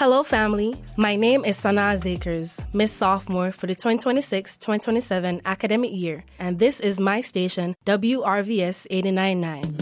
Hello, family. My name is Sanaa Zakers, Miss Sophomore for the 2026-2027 academic year, and this is my station, WRVS 89.9.